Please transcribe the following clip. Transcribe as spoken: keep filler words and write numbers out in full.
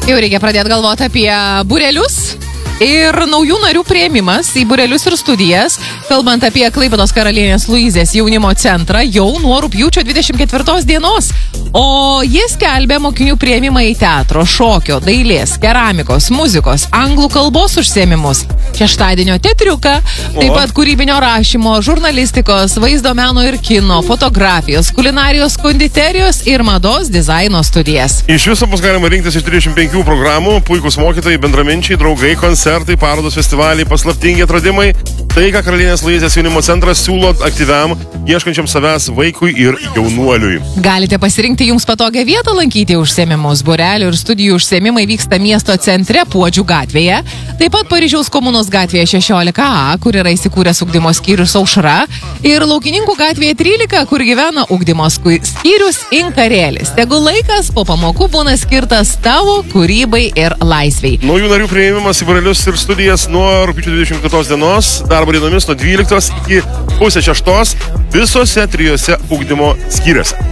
Jau reikia pradėti galvoti apie būrelius ir naujų narių prieimimas į būrelius ir studijas. Kalbant apie Klaipėdos karalienės Luizės jaunimo centrą jau nuo rugpjūčio dvidešimt ketvirtos dienos. O jis skelbia mokinių prieimimą į teatro, šokio, dailės, keramikos, muzikos, anglų kalbos užsiėmimus, šeštadienio teatriuką, taip pat kūrybinio rašymo, žurnalistikos, vaizdo meno ir kino, fotografijos, kulinarijos, konditerijos ir mados dizaino studijas. Iš viso bus galima rinktis iš trisdešimt penkių programų, puikūs mokytojai, bendraminčiai, draugai, koncertai, parodos, festivaliai, paslaptingi atradimai. Tai, ką Karalienės Luizės jaunimo centras siūlo aktyviam, ieškančiam savęs vaikui ir jaunuoliui. Galite pasirinkti jums patogią vietą lankyti užsiėmimus. Būrelių ir studijų užsiėmimai vyksta miesto centre Puodžių gatvėje, taip pat Paryžiaus komunos gatvėje šešiolika A, kur yra įsikūręs ugdymo skyrius Aušra, ir Laukininkų gatvėje trylika, kur gyvena ugdymo skyrius Inkarėlis. Tegul laikas po pamokų būna skirtas tavo kūrybai ir laisvei. Naujų narių priėmimas į būrelius ir studijas nuo rugpjūčio dvidešimt ketvirtos dienos, darbo dienomis nuo dvyliktos iki pusės šeštos visose trijose ugdymo skyriuose.